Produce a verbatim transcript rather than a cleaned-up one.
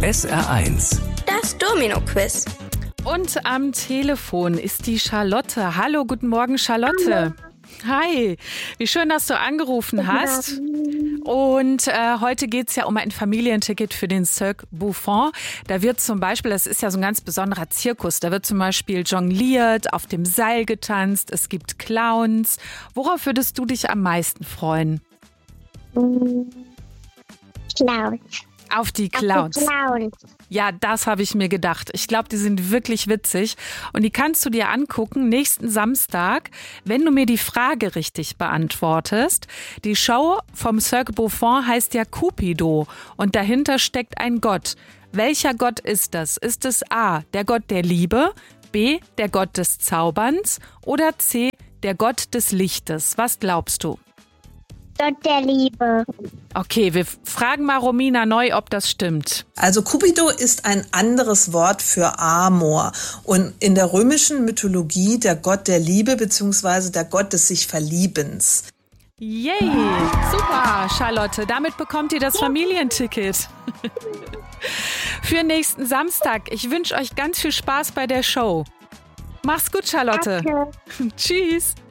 S R eins. Das Domino-Quiz. Und am Telefon ist die Charlotte. Hallo, guten Morgen, Charlotte. Hi, wie schön, dass du angerufen hast. Und äh, heute geht's ja um ein Familienticket für den Cirque Buffon. Da wird zum Beispiel, das ist ja so ein ganz besonderer Zirkus, da wird zum Beispiel jongliert, auf dem Seil getanzt, es gibt Clowns. Worauf würdest du dich am meisten freuen? Clowns. Auf die Clowns. Auf die Clowns. Ja, das habe ich mir gedacht. Ich glaube, die sind wirklich witzig. Und die kannst du dir angucken nächsten Samstag, wenn du mir die Frage richtig beantwortest. Die Show vom Cirque Buffon heißt ja Cupido und dahinter steckt ein Gott. Welcher Gott ist das? Ist es A, der Gott der Liebe, B, der Gott des Zauberns oder C, der Gott des Lichtes? Was glaubst du? Gott der Liebe. Okay, wir fragen mal Romina neu, ob das stimmt. Also Cupido ist ein anderes Wort für Amor und in der römischen Mythologie der Gott der Liebe bzw. der Gott des sich Verliebens. Yay, super, Charlotte. Damit bekommt ihr das Familienticket. Für nächsten Samstag. Ich wünsche euch ganz viel Spaß bei der Show. Mach's gut, Charlotte. Danke. Tschüss.